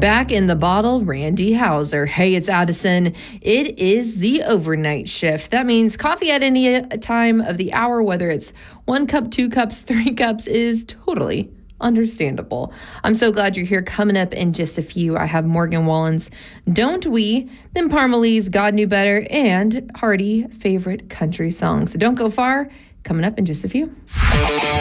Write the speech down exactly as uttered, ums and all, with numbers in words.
Back in the bottle, Randy Hauser. Hey, it's Addison. It is the overnight shift. That means coffee at any time of the hour, whether it's one cup, two cups, three cups, is totally understandable. I'm so glad you're here. Coming up in just a few, I have Morgan Wallen's Don't We, then Parmalee's God Knew Better, and Hardy favorite country songs. So don't go far. Coming up in just a few.